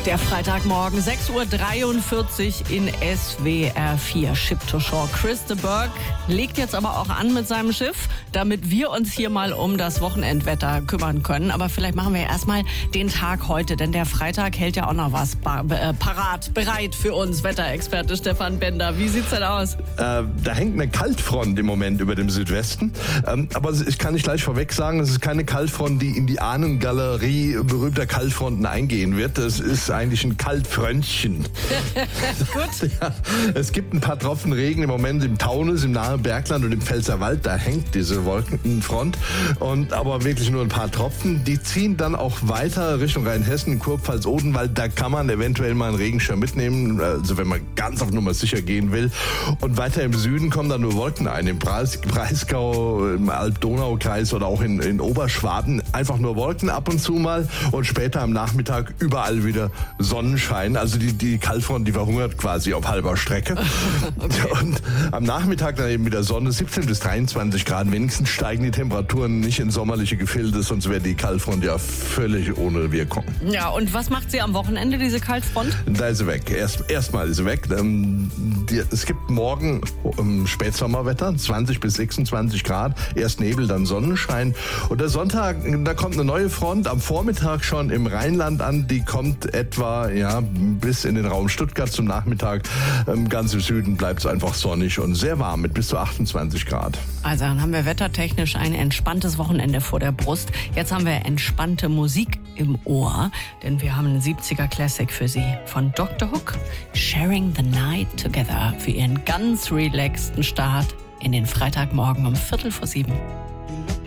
Der Freitagmorgen, 6:43 Uhr in SWR 4. Ship to Shore. Chris de Burgh legt jetzt aber auch an mit seinem Schiff, damit wir uns hier mal um das Wochenendwetter kümmern können. Aber vielleicht machen wir erstmal den Tag heute, denn der Freitag hält ja auch noch was bereit für uns. Wetterexperte Stefan Bender. Wie sieht's denn aus? Da hängt eine Kaltfront im Moment über dem Südwesten. Aber ich kann nicht gleich vorweg sagen, es ist keine Kaltfront, die in die Ahnengalerie berühmter Kaltfronten eingehen wird. Das ist eigentlich ein Kaltfröntchen. Gut. Ja, es gibt ein paar Tropfen Regen im Moment im Taunus, im nahen Bergland und im Pfälzerwald. Da hängt diese Wolkenfront. Aber wirklich nur ein paar Tropfen. Die ziehen dann auch weiter Richtung Rheinhessen, Kurpfalz, Odenwald. Da kann man eventuell mal einen Regenschirm mitnehmen, also wenn man ganz auf Nummer sicher gehen will. Und weiter im Süden kommen dann nur Wolken ein. Im Breisgau, im Alb-Donau-Kreis oder auch in Oberschwaben. Einfach nur Wolken ab und zu mal. Und später am Nachmittag überall wieder Sonnenschein. Also die Kaltfront, die verhungert quasi auf halber Strecke. Okay. Und am Nachmittag dann eben wieder Sonne, 17 bis 23 Grad. Wenigstens steigen die Temperaturen nicht in sommerliche Gefilde, sonst wäre die Kaltfront ja völlig ohne Wirkung. Ja, und was macht sie am Wochenende, diese Kaltfront? Da ist sie weg. Erstmal ist sie weg. Es gibt morgen Spätsommerwetter, 20 bis 26 Grad. Erst Nebel, dann Sonnenschein. Und der Sonntag, da kommt eine neue Front am Vormittag schon im Rheinland an. Die kommt etwa bis in den Raum Stuttgart zum Nachmittag. Ganz im Süden bleibt es einfach sonnig und sehr warm mit bis zu 28 Grad. Also dann haben wir wettertechnisch ein entspanntes Wochenende vor der Brust. Jetzt haben wir entspannte Musik im Ohr, denn wir haben einen 70er Classic für Sie von Dr. Hook. Sharing the Night Together für Ihren ganz relaxten Start in den Freitagmorgen um 6:45.